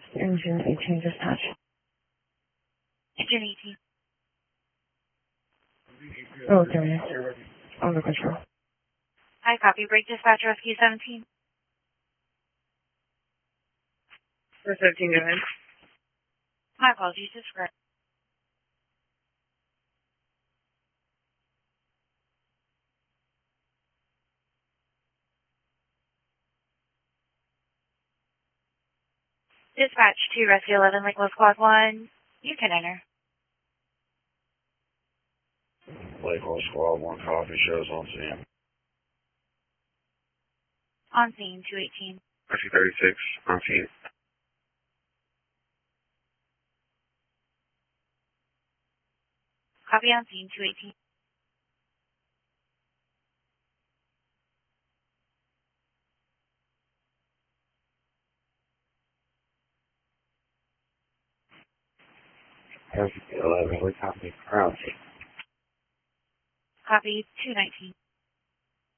Engine 18 dispatch. Engine 18. Okay. Under control. Hi, copy. Break dispatch, rescue 17. For 17, go ahead. My apologies, it's correct. Dispatch to rescue 11, Lakewood Squad 1. You can enter. Lakewood Squad 1 copy, shows on scene. On scene, 218. Rescue 36, on scene. Copy on scene, 218. Rescue 11, we copy, on scene. Copy, 219.